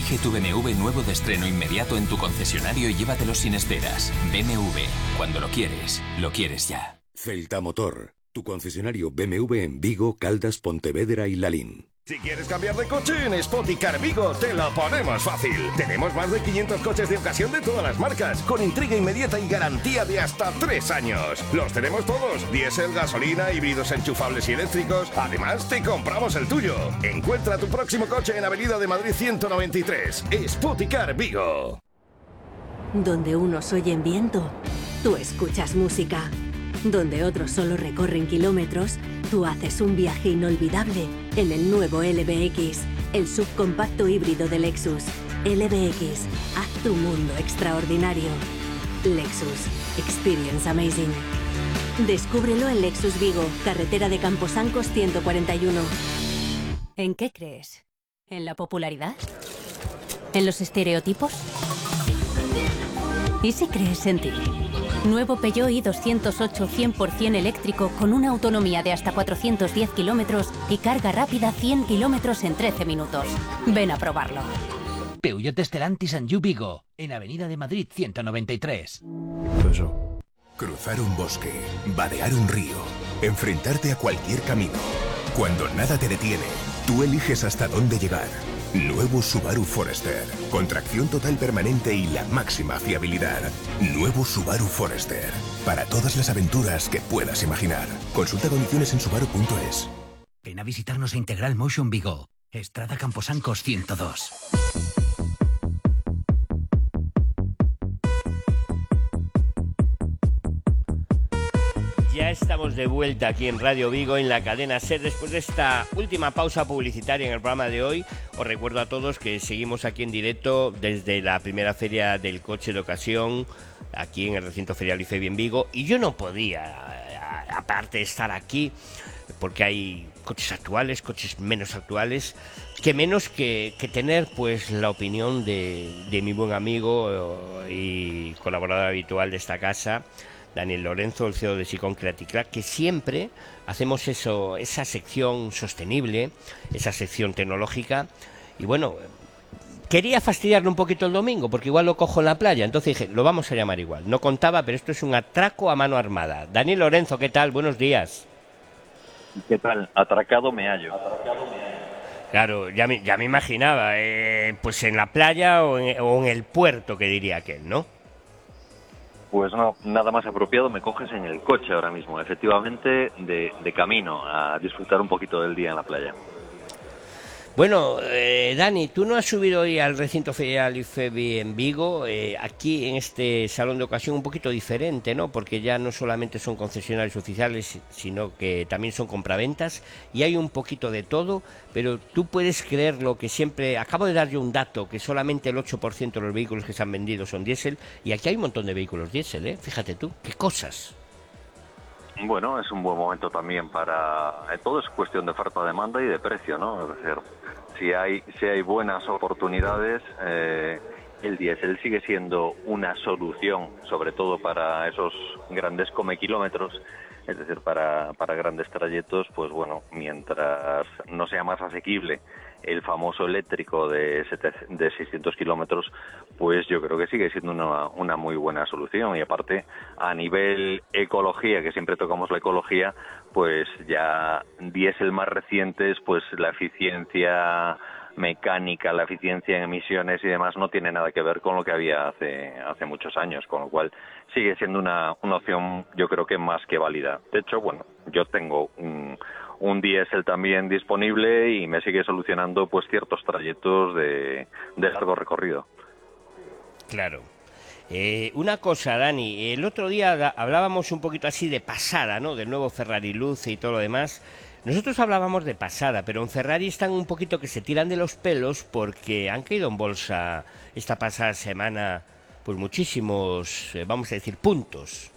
Elige tu BMW nuevo de estreno inmediato en tu concesionario y llévatelo sin esperas. BMW, cuando lo quieres ya. Celta Motor, tu concesionario BMW en Vigo, Caldas, Pontevedra y Lalín. Si quieres cambiar de coche, en Spoticar Vigo te lo ponemos fácil. Tenemos más de 500 coches de ocasión de todas las marcas, con entrega inmediata y garantía de hasta 3 años. Los tenemos todos, diésel, gasolina, híbridos enchufables y eléctricos. Además, te compramos el tuyo. Encuentra tu próximo coche en Avenida de Madrid 193. Spoticar Vigo. Donde unos oyen viento, tú escuchas música. Donde otros solo recorren kilómetros, tú haces un viaje inolvidable en el nuevo LBX, el subcompacto híbrido de Lexus. LBX, haz tu mundo extraordinario. Lexus, experience amazing. Descúbrelo en Lexus Vigo, carretera de Camposancos 141. ¿En qué crees? ¿En la popularidad? ¿En los estereotipos? ¿Y si crees en ti? Nuevo Peugeot i208 100% eléctrico con una autonomía de hasta 410 kilómetros y carga rápida 100 kilómetros en 13 minutos. Ven a probarlo. Peugeot Stellantis and You Vigo, en Avenida de Madrid 193. Cruzar un bosque, vadear un río, enfrentarte a cualquier camino. Cuando nada te detiene, tú eliges hasta dónde llegar. Nuevo Subaru Forester, con tracción total permanente y la máxima fiabilidad. Nuevo Subaru Forester, para todas las aventuras que puedas imaginar. Consulta condiciones en subaru.es. Ven a visitarnos a Integral Motion Vigo, Estrada Camposancos 102. Ya estamos de vuelta aquí en Radio Vigo, en la cadena SER, después de esta última pausa publicitaria en el programa de hoy. Os recuerdo a todos que seguimos aquí en directo desde la primera feria del coche de ocasión, aquí en el recinto ferial IFEBI en Vigo. Y yo no podía, aparte de estar aquí, porque hay coches actuales, coches menos actuales, que menos que tener pues la opinión de mi buen amigo y colaborador habitual de esta casa, Daniel Lorenzo, el CEO de Sicom Creaticraft, que siempre hacemos eso, esa sección sostenible, esa sección tecnológica. Y bueno, quería fastidiarlo un poquito el domingo, porque igual lo cojo en la playa. Entonces dije, lo vamos a llamar igual. No contaba, pero esto es un atraco a mano armada. Daniel Lorenzo, ¿qué tal? Buenos días. ¿Qué tal? Atracado me hallo. Claro, ya me imaginaba, pues en la playa o en el puerto, que diría aquel, ¿no? Pues no, nada más apropiado, me coges en el coche ahora mismo, efectivamente, de camino a disfrutar un poquito del día en la playa. Bueno, Dani, tú no has subido hoy al recinto ferial IFEBI en Vigo, aquí en este salón de ocasión un poquito diferente, ¿no? Porque ya no solamente son concesionarios oficiales, sino que también son compraventas y hay un poquito de todo, pero tú puedes creer lo que siempre... Acabo de dar yo un dato, que solamente el 8% de los vehículos que se han vendido son diésel, y aquí hay un montón de vehículos diésel, ¿eh? Fíjate tú, qué cosas. Bueno, es un buen momento también para... Todo es cuestión de oferta-demanda y de precio, ¿no? Es decir, si hay buenas oportunidades, el diésel sigue siendo una solución, sobre todo para esos grandes come-kilómetros, es decir, para grandes trayectos, pues bueno, mientras no sea más asequible el famoso eléctrico de 600 kilómetros, pues yo creo que sigue siendo una muy buena solución. Y aparte, a nivel ecología, que siempre tocamos la ecología, pues ya diésel más recientes, pues la eficiencia mecánica, la eficiencia en emisiones y demás no tiene nada que ver con lo que había hace muchos años, con lo cual sigue siendo una opción, yo creo que más que válida. De hecho, bueno, yo tengo un diésel también disponible y me sigue solucionando pues ciertos trayectos de largo recorrido. Claro. Una cosa, Dani, el otro día hablábamos un poquito así de pasada, ¿no? Del nuevo Ferrari Luce y todo lo demás. Nosotros hablábamos de pasada, pero en Ferrari están un poquito que se tiran de los pelos porque han caído en bolsa esta pasada semana pues muchísimos, vamos a decir, puntos.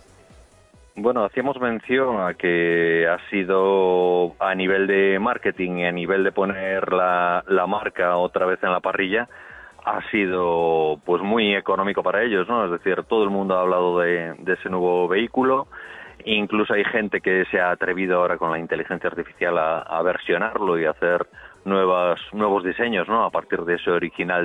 Bueno, hacíamos mención a que ha sido a nivel de marketing y a nivel de poner la marca otra vez en la parrilla, ha sido pues muy económico para ellos, ¿no? Es decir, todo el mundo ha hablado de ese nuevo vehículo. Incluso hay gente que se ha atrevido ahora con la inteligencia artificial a versionarlo y a hacer nuevos diseños, ¿no? A partir de ese original